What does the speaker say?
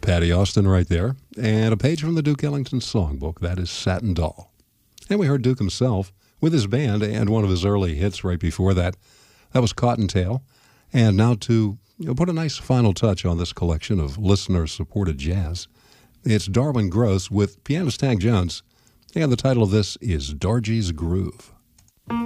Patty Austin right there. And a page from the Duke Ellington songbook. That is Satin Doll. And we heard Duke himself with his band and one of his early hits right before that. That was Cottontail. And now to put a nice final touch on this collection of listener-supported jazz, it's Darwin Gross with pianist Hank Jones. And the title of this is Dargy's Groove.